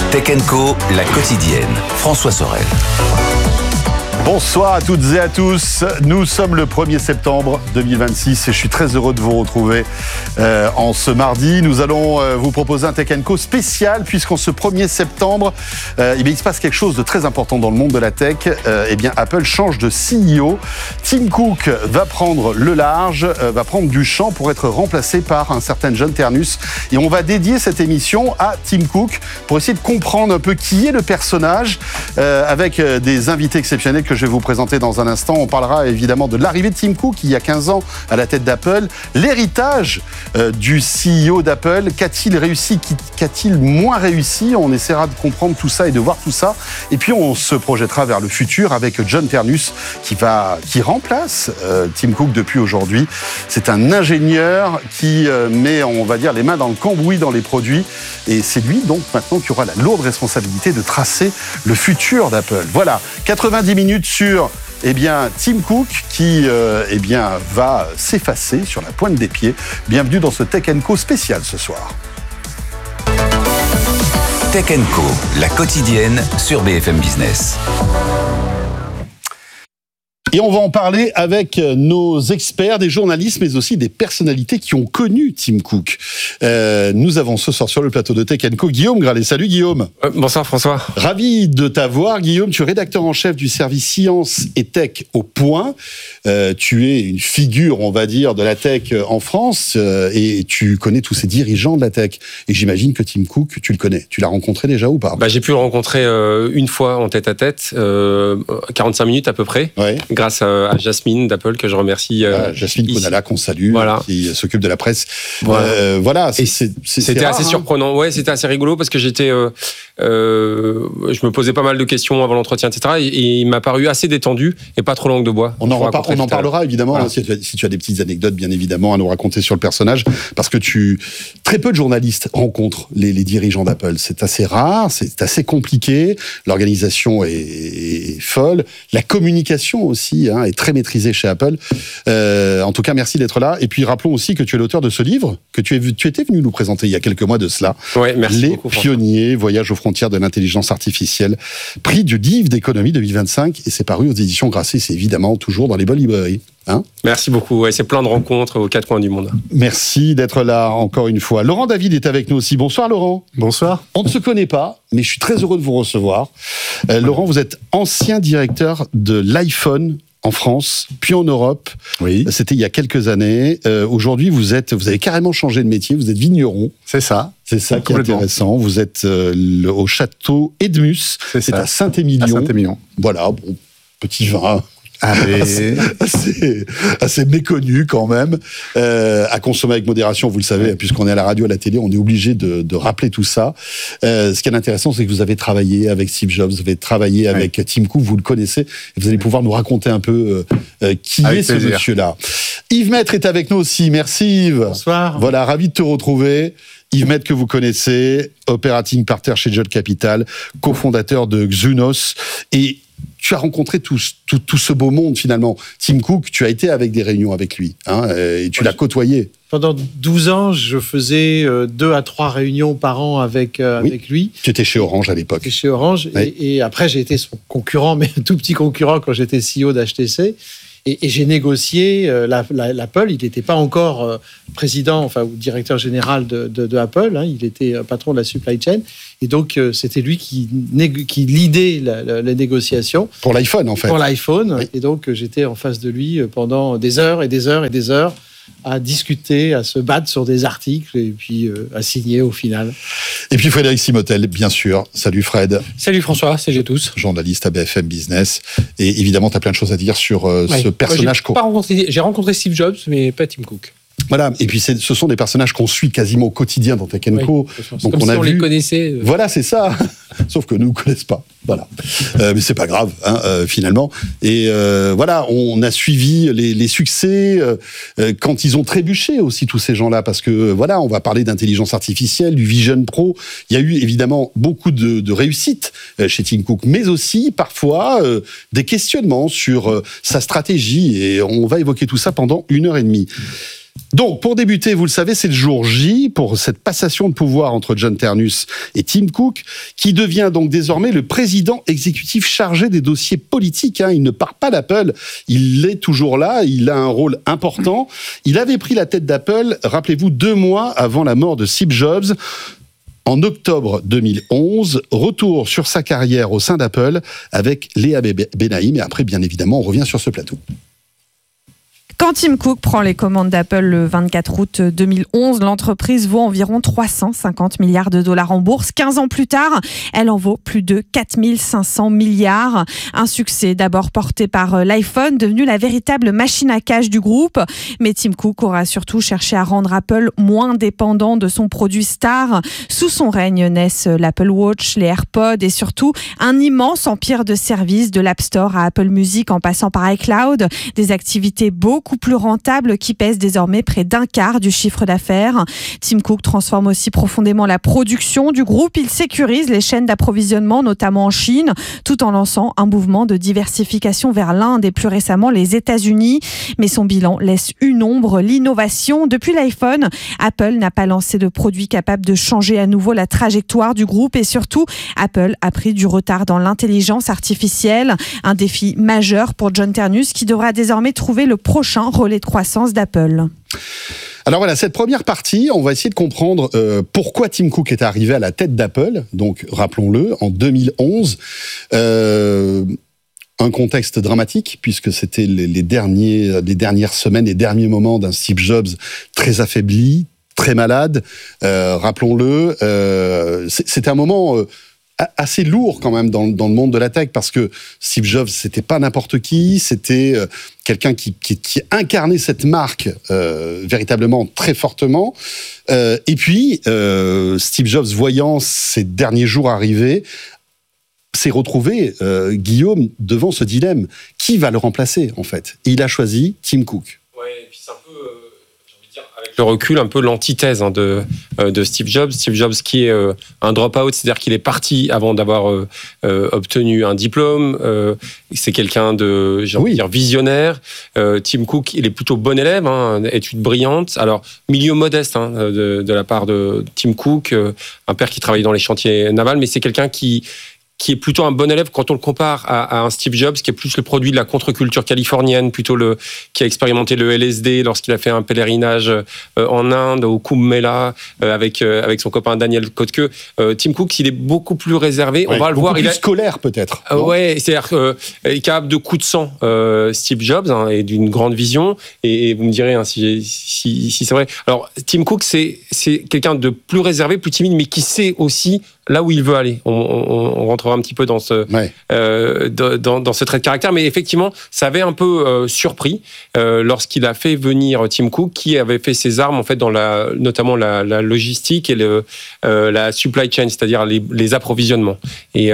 Tech & Co, la quotidienne. François Sorel. Bonsoir à toutes et à tous. Nous sommes le 1er septembre 2026 et je suis très heureux de vous retrouver en ce mardi. Nous allons vous proposer un Tech & Co spécial puisqu'en ce 1er septembre, il se passe quelque chose de très important dans le monde de la tech. Apple change de CEO. Tim Cook va prendre le large, va prendre du champ pour être remplacé par un certain John Ternus. Et on va dédier cette émission à Tim Cook pour essayer de comprendre un peu qui est le personnage avec des invités exceptionnels que je vais vous présenter dans un instant. On parlera évidemment de l'arrivée de Tim Cook il y a 15 ans à la tête d'Apple, l'héritage du CEO d'Apple, qu'a-t-il réussi, qu'a-t-il moins réussi. On essaiera de comprendre tout ça et de voir tout ça. Et puis on se projettera vers le futur avec John Ternus qui remplace Tim Cook depuis aujourd'hui. C'est un ingénieur qui met, on va dire, les mains dans le cambouis dans les produits. Et c'est lui donc maintenant qui aura la lourde responsabilité de tracer le futur d'Apple. Voilà, 90 minutes sur Tim Cook qui va s'effacer sur la pointe des pieds. Bienvenue dans ce Tech & Co spécial ce soir. Tech & Co, la quotidienne sur BFM Business. Et on va en parler avec nos experts, des journalistes, mais aussi des personnalités qui ont connu Tim Cook. Nous avons ce soir sur le plateau de Tech & Co Guillaume Gralet. Salut Guillaume. Bonsoir François. Ravi de t'avoir Guillaume. Tu es rédacteur en chef du service Science et Tech au Point. Tu es une figure, on va dire, de la tech en France et tu connais tous ces dirigeants de la tech. Et j'imagine que Tim Cook, tu le connais. Tu l'as rencontré déjà ou pas ? J'ai pu le rencontrer une fois en tête-à-tête, 45 minutes à peu près. Ouais. Grâce à Jasmine d'Apple, que je remercie. Jasmine Konala, qu'on salue, qui s'occupe de la presse. C'était assez surprenant. Ouais, c'était assez rigolo parce que je me posais pas mal de questions avant l'entretien, etc. Et il m'a paru assez détendu et pas trop langue de bois. On en parlera évidemment, voilà. Si tu as des petites anecdotes, bien évidemment, à nous raconter sur le personnage, parce que très peu de journalistes rencontrent les dirigeants d'Apple. C'est assez rare, c'est assez compliqué. L'organisation est folle. La communication aussi est très maîtrisée chez Apple. En tout cas, merci d'être là. Et puis, rappelons aussi que tu es l'auteur de ce livre que tu étais venu nous présenter il y a quelques mois de cela. Ouais, merci Les beaucoup, pionniers, voyage aux frontières de l'intelligence artificielle. Prix du livre d'économie 2025. Et c'est paru aux éditions Grasset. C'est évidemment toujours dans les bonnes librairies. Merci beaucoup. Ouais, c'est plein de rencontres aux quatre coins du monde. Merci d'être là encore une fois. Laurent David est avec nous aussi. Bonsoir Laurent. Bonsoir. On ne se connaît pas, mais je suis très heureux de vous recevoir. Laurent, vous êtes ancien directeur de l'iPhone en France, puis en Europe. Oui. C'était il y a quelques années. Aujourd'hui, vous avez carrément changé de métier. Vous êtes vigneron. C'est ça. C'est ça qui est intéressant. Vous êtes au château Edmus. C'est à Saint-Émilion. À Saint-Émilion. Voilà, bon, petit vin. Assez méconnu quand même, à consommer avec modération, vous le savez, puisqu'on est à la radio, à la télé, on est obligé de rappeler tout ça. Ce qui est intéressant, c'est que vous avez travaillé avec Steve Jobs, vous avez travaillé avec Tim Cook, vous le connaissez, et vous allez pouvoir nous raconter un peu qui avec est ce plaisir. monsieur-là. Yves Maître est avec nous aussi, merci Yves. Bonsoir. Voilà, ravi de te retrouver. Yves Maître que vous connaissez, operating partner chez Jot Capital, cofondateur de Xunos, et tu as rencontré tout ce beau monde finalement. Tim Cook, tu as été avec des réunions avec lui, et tu l'as côtoyé. Pendant 12 ans, je faisais 2 à 3 réunions par an avec lui. Tu étais chez Orange à l'époque. J'étais chez Orange, et après j'ai été son concurrent, mais un tout petit concurrent quand j'étais CEO d'HTC. Et j'ai négocié l'Apple. Il n'était pas encore président, ou directeur général de Apple. Il était patron de la supply chain. Et donc, c'était lui qui lidait les négociations. Pour l'iPhone, en fait. Pour l'iPhone. Oui. Et donc, j'étais en face de lui pendant des heures et des heures et des heures à discuter, à se battre sur des articles et puis à signer au final. Et puis Frédéric Simotel, bien sûr. Salut Fred. Salut François, salut à tous. Journaliste à BFM Business. Et évidemment, tu as plein de choses à dire sur ce personnage. J'ai rencontré Steve Jobs, mais pas Tim Cook. Voilà, et puis ce sont des personnages qu'on suit quasiment au quotidien dans Tech & Co. Donc comme si on les connaissait. Voilà, c'est ça. Sauf que nous ne connaissons pas. Voilà. Mais c'est pas grave, finalement. Et voilà, on a suivi les succès quand ils ont trébuché aussi, tous ces gens-là, parce que voilà, on va parler d'intelligence artificielle, du Vision Pro. Il y a eu évidemment beaucoup de réussites chez Tim Cook, mais aussi parfois des questionnements sur sa stratégie. Et on va évoquer tout ça pendant 1h30. Donc, pour débuter, vous le savez, c'est le jour J pour cette passation de pouvoir entre John Ternus et Tim Cook, qui devient donc désormais le président exécutif chargé des dossiers politiques. Il ne part pas d'Apple, il est toujours là, il a un rôle important. Il avait pris la tête d'Apple, rappelez-vous, 2 mois avant la mort de Steve Jobs. En octobre 2011, retour sur sa carrière au sein d'Apple avec Léa Benaïm. Et après, bien évidemment, on revient sur ce plateau. Quand Tim Cook prend les commandes d'Apple le 24 août 2011, l'entreprise vaut environ 350 milliards de dollars en bourse. 15 ans plus tard, elle en vaut plus de 4500 milliards. Un succès d'abord porté par l'iPhone, devenu la véritable machine à cash du groupe. Mais Tim Cook aura surtout cherché à rendre Apple moins dépendant de son produit star. Sous son règne naissent l'Apple Watch, les AirPods et surtout un immense empire de services, de l'App Store à Apple Music en passant par iCloud. Des activités beaucoup plus rentable qui pèse désormais près d'un quart du chiffre d'affaires. Tim Cook transforme aussi profondément la production du groupe. Il sécurise les chaînes d'approvisionnement, notamment en Chine, tout en lançant un mouvement de diversification vers l'Inde et plus récemment les États-Unis. Mais son bilan laisse une ombre, l'innovation. Depuis l'iPhone, Apple n'a pas lancé de produit capable de changer à nouveau la trajectoire du groupe et surtout, Apple a pris du retard dans l'intelligence artificielle. Un défi majeur pour John Ternus qui devra désormais trouver le prochain relais de croissance d'Apple. Alors voilà, cette première partie, on va essayer de comprendre pourquoi Tim Cook est arrivé à la tête d'Apple. Donc, rappelons-le, en 2011, un contexte dramatique, puisque c'était les dernières semaines, les derniers moments d'un Steve Jobs très affaibli, très malade. Rappelons-le, c'était un moment assez lourd quand même dans le monde de la tech, parce que Steve Jobs, c'était pas n'importe qui, c'était quelqu'un qui incarnait cette marque véritablement très fortement. Et puis, Steve Jobs, voyant ces derniers jours arriver, s'est retrouvé, Guillaume, devant ce dilemme. Qui va le remplacer, en fait ? Et il a choisi Tim Cook. Ouais, et puis c'est un peu... avec le recul, un peu l'antithèse de Steve Jobs. Steve Jobs qui est un drop-out, c'est-à-dire qu'il est parti avant d'avoir obtenu un diplôme. C'est quelqu'un de, dire, visionnaire. Tim Cook, il est plutôt bon élève, études brillantes. Alors, milieu modeste de la part de Tim Cook, un père qui travaille dans les chantiers navals, mais c'est quelqu'un qui est plutôt un bon élève quand on le compare à un Steve Jobs qui est plus le produit de la contre-culture californienne, qui a expérimenté le LSD lorsqu'il a fait un pèlerinage en Inde, au Kumbh Mela, avec son copain Daniel Kottke. Tim Cook, il est beaucoup plus réservé. Ouais, on va le voir. Il est scolaire, peut-être. Ouais, c'est-à-dire qu'il est capable de coups de sang, Steve Jobs, et d'une grande vision. Et vous me direz si c'est vrai. Alors, Tim Cook, c'est quelqu'un de plus réservé, plus timide, mais qui sait aussi là où il veut aller. On rentrera un petit peu dans ce dans ce trait de caractère, mais effectivement, ça avait un peu surpris lorsqu'il a fait venir Tim Cook, qui avait fait ses armes en fait dans notamment la logistique et la supply chain, c'est-à-dire les approvisionnements. Et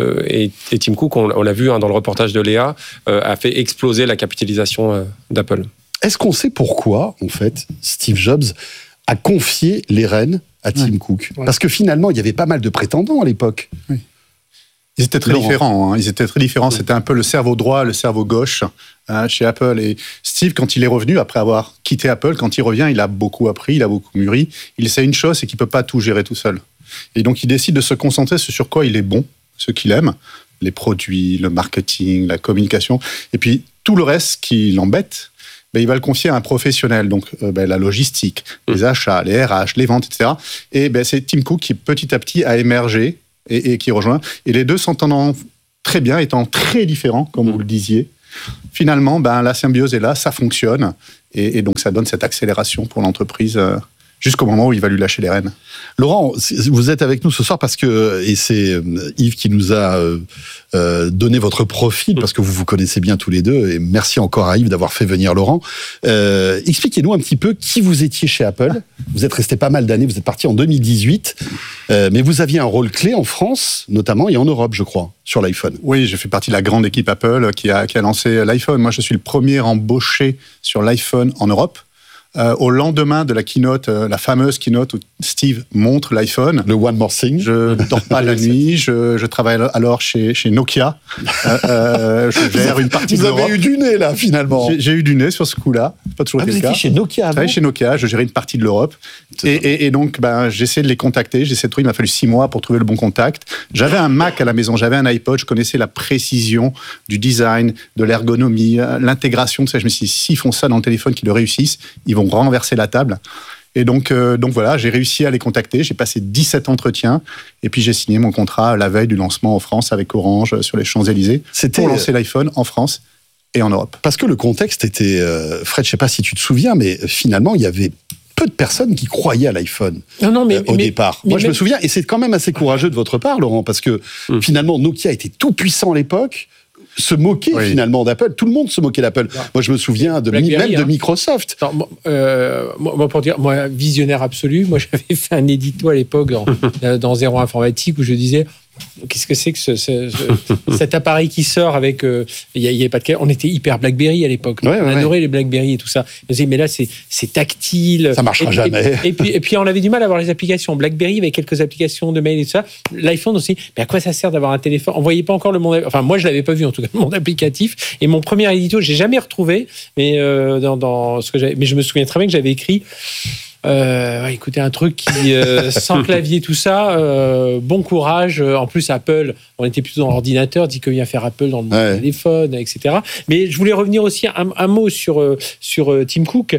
Tim Cook, on l'a vu dans le reportage de Léa, a fait exploser la capitalisation d'Apple. Est-ce qu'on sait pourquoi, en fait, Steve Jobs a confié les rênes à Tim Cook ? Parce que finalement, il y avait pas mal de prétendants à l'époque. Oui. Ils étaient très différents. Ils étaient très différents. C'était un peu le cerveau droit, le cerveau gauche chez Apple. Et Steve, quand il est revenu, après avoir quitté Apple, quand il revient, il a beaucoup appris, il a beaucoup mûri. Il sait une chose, c'est qu'il ne peut pas tout gérer tout seul. Et donc, il décide de se concentrer sur quoi il est bon, ce qu'il aime, les produits, le marketing, la communication. Et puis, tout le reste qui l'embête, il va le confier à un professionnel, donc la logistique, les achats, les RH, les ventes, etc. Et c'est Tim Cook qui, petit à petit, a émergé et qui rejoint. Et les deux s'entendant très bien, étant très différents, comme vous le disiez. Finalement, la symbiose est là, ça fonctionne. Et donc, ça donne cette accélération pour l'entreprise jusqu'au moment où il va lui lâcher les rênes. Laurent, vous êtes avec nous ce soir parce que, et c'est Yves qui nous a donné votre profil, parce que vous vous connaissez bien tous les deux, et merci encore à Yves d'avoir fait venir Laurent. Expliquez-nous un petit peu qui vous étiez chez Apple. Vous êtes resté pas mal d'années, vous êtes parti en 2018, mais vous aviez un rôle clé en France, notamment, et en Europe, je crois, sur l'iPhone. Oui, je fais partie de la grande équipe Apple qui a lancé l'iPhone. Moi, je suis le premier embauché sur l'iPhone en Europe. Au lendemain de la keynote, la fameuse keynote où Steve montre l'iPhone. Le One More Thing. Je ne dors pas la nuit, je travaille alors chez Nokia. Je gère une partie de l'Europe. Vous avez eu du nez, là, finalement. J'ai eu du nez sur ce coup-là. Pas toujours été le cas. Vous étiez chez Nokia avant ? Chez Nokia, je gérais une partie de l'Europe. Et donc, j'essayais de les contacter. J'essayais de trouver, il m'a fallu 6 mois pour trouver le bon contact. J'avais un Mac à la maison, j'avais un iPod, je connaissais la précision du design, de l'ergonomie, l'intégration. Je me suis dit, s'ils font ça dans le téléphone, qu'ils le réussissent, ils vont renverser la table. Et donc voilà, j'ai réussi à les contacter. J'ai passé 17 entretiens. Et puis, j'ai signé mon contrat la veille du lancement en France avec Orange sur les Champs-Élysées pour lancer l'iPhone en France et en Europe. Parce que le contexte était... Fred, je ne sais pas si tu te souviens, mais finalement, il y avait peu de personnes qui croyaient à l'iPhone au départ. Moi, je me souviens, et c'est quand même assez courageux de votre part, Laurent, parce que finalement, Nokia était tout puissant à l'époque, se moquait finalement d'Apple. Tout le monde se moquait d'Apple. Moi, je me souviens même de Microsoft. Moi, pour dire, moi, visionnaire absolu, moi, j'avais fait un édito à l'époque dans Zéro Informatique où je disais... Qu'est-ce que c'est que cet appareil qui sort avec... Il y avait pas de... On était hyper BlackBerry à l'époque. On adorait les BlackBerry et tout ça. On disait, mais là, c'est tactile. Ça marchera jamais. Et puis, on avait du mal à avoir les applications. BlackBerry avait quelques applications de mail et tout ça. L'iPhone aussi. Mais à quoi ça sert d'avoir un téléphone ? On voyait pas encore le monde... Enfin, moi, je l'avais pas vu, en tout cas, le monde applicatif. Et mon premier édito, j'ai jamais retrouvé. Mais, dans ce que mais je me souviens très bien que j'avais écrit... écoutez, un truc qui sans clavier, tout ça, bon courage. En plus, Apple, on était plutôt dans l'ordinateur, dit que vient faire Apple dans le monde du téléphone, etc. Mais je voulais revenir aussi un mot sur Tim Cook.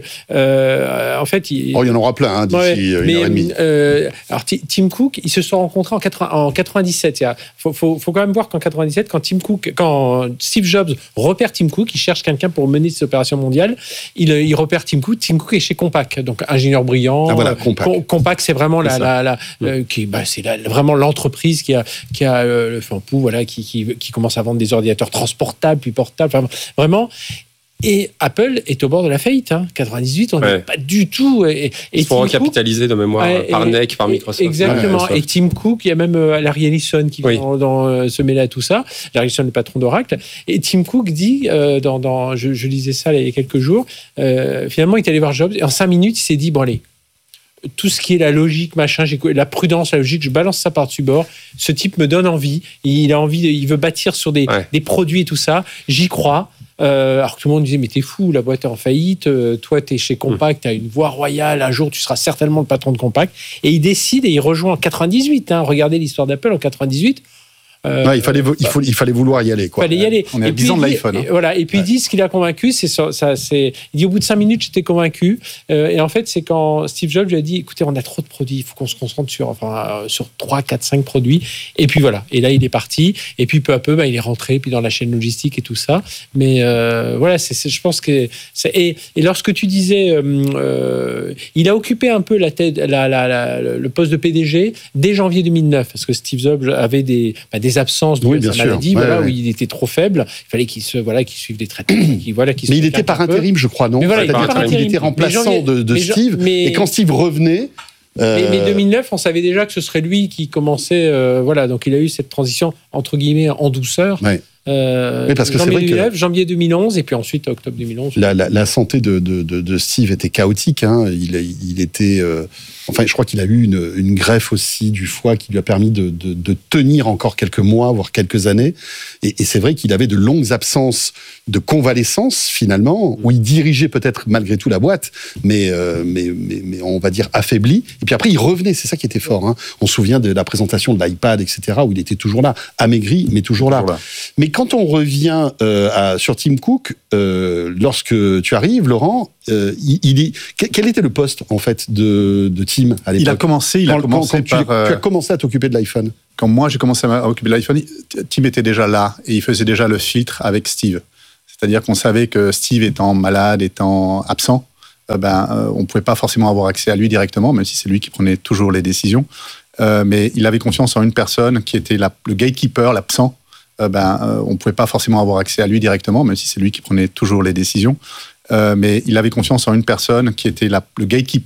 En fait, il y en aura plein d'ici une heure et demie. Alors, Tim Cook, ils se sont rencontrés en 97. Faut quand même voir qu'en 97, quand Steve Jobs repère Tim Cook, il cherche quelqu'un pour mener cette opération mondiale. Il repère Tim Cook. Tim Cook est chez Compaq, donc ingénieur brillant. Compaq, c'est vraiment c'est vraiment l'entreprise qui a le feu en pouls, qui commence à vendre des ordinateurs transportables puis portables, vraiment. Et Apple est au bord de la faillite. 98, on n'est pas du tout. Ils sont recapitalisés de mémoire par NEC, par Microsoft. Exactement. Et Tim Cook, il y a même Larry Ellison qui vient se mêler à tout ça. Larry Ellison, le patron d'Oracle. Et Tim Cook dit, je lisais ça il y a quelques jours, finalement, il est allé voir Jobs. Et en 5 minutes, il s'est dit, bon, allez, tout ce qui est la logique, la prudence, la logique, je balance ça par-dessus bord. Ce type me donne envie. Il veut bâtir sur des produits et tout ça. J'y crois. Alors que tout le monde disait, mais t'es fou, la boîte est en faillite, toi t'es chez Compaq, t'as une voie royale, un jour tu seras certainement le patron de Compaq. Et il décide et il rejoint en 98. Regardez l'histoire d'Apple en 98. Il fallait vouloir y aller. Il fallait y aller. On est à 10 ans de l'iPhone. Et puis il dit ce qui l'a convaincu, il dit au bout de 5 minutes, j'étais convaincu. Et en fait, c'est quand Steve Jobs lui a dit, écoutez, on a trop de produits, il faut qu'on se concentre sur 3, 4, 5 produits. Et puis voilà. Et là, il est parti. Et puis peu à peu, il est rentré puis dans la chaîne logistique et tout ça. Mais je pense que... Et lorsque tu disais, il a occupé un peu la tête, le poste de PDG dès janvier 2009, parce que Steve Jobs avait des absences de sa maladie, où il était trop faible. Il fallait qu'il suive des traitements. Mais il était par intérim, je crois, non ? Il était remplaçant de Steve. Et quand Steve revenait... Mais 2009, on savait déjà que ce serait lui qui commençait. Donc il a eu cette transition, entre guillemets, en douceur. Mais parce que c'est vrai que janvier 2011 et puis ensuite octobre 2011. La santé de Steve était chaotique. Il était... je crois qu'il a eu une greffe aussi du foie qui lui a permis de tenir encore quelques mois, voire quelques années. Et c'est vrai qu'il avait de longues absences de convalescence, finalement, où il dirigeait peut-être malgré tout la boîte, mais on va dire affaibli. Et puis après, il revenait, c'est ça qui était fort. On se souvient de la présentation de l'iPad, etc., où il était toujours là, amaigri, mais toujours là. Mais quand on revient sur Tim Cook, lorsque tu arrives, Laurent, quel était le poste, en fait, de Tim à l'époque ? Il a commencé quand tu as commencé à t'occuper de l'iPhone. Quand moi, j'ai commencé à m'occuper de l'iPhone, Tim était déjà là et il faisait déjà le filtre avec Steve. C'est-à-dire qu'on savait que Steve étant malade, étant absent, on ne pouvait pas forcément avoir accès à lui directement, même si c'est lui qui prenait toujours les décisions. Mais il avait confiance en une personne qui était le gatekeeper, l'absent. On ne pouvait pas forcément avoir accès à lui directement, même si c'est lui qui prenait toujours les décisions. Mais il avait confiance en une personne qui était le gatekeeper,